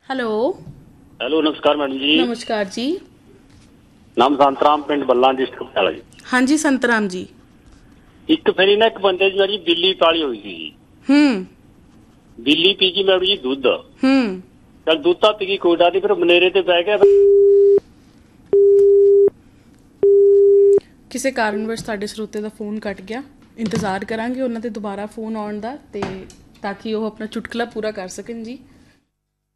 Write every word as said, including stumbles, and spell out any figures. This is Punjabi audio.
ਹੈਲੋ। ਹੈਲੋ, ਨਮਸਕਾਰ ਮੈਡਮ ਜੀ। ਨਮਸਕਾਰ ਜੀ। ਨਾਮ ਸੰਤਰਾਮ, ਪਿੰਡ ਬੱਲਾ, ਡਿਸਟ੍ਰਿਕਟ ਪਟਿਆਲਾ ਜੀ। ਹਾਂਜੀ ਸੰਤਰਾਮ ਜੀ। ਇੱਕ ਫੇਰੀ ਨਾ ਇੱਕ ਬੰਦੇ ਦੀ ਜੀ ਬਿੱਲੀ ਪਾਲੀ ਹੋਈ ਸੀ ਜੀ। ਹੂੰ ਬਿੱਲੀ ਪੀ ਗਈ ਮੈਡਮ ਜੀ ਦੁੱਧ। ਹੂੰ ਚੱਲ ਦੁੱਧ ਤਾਂ ਪੀ ਗਈ, ਕੋਈ ਡਰ ਨਹੀਂ, ਫਿਰ ਮਨੇਰੇ ਤੇ ਬਹਿ ਗਿਆ। ਕਿਸੇ ਕਾਰਨਵਸ਼ ਸਾਡੇ ਸਰੋਤੇ ਦਾ ਫੋਨ ਕੱਟ ਗਿਆ। ਇੰਤਜ਼ਾਰ ਕਰਾਂਗੇ ਉਹਨਾਂ ਦੇ ਦੁਬਾਰਾ ਫੋਨ ਆਉਣ ਦਾ, ਤੇ ਤਾਂ ਕਿ ਉਹ ਆਪਣਾ ਚੁਟਕਲਾ ਪੂਰਾ ਕਰ ਸਕਣ ਜੀ।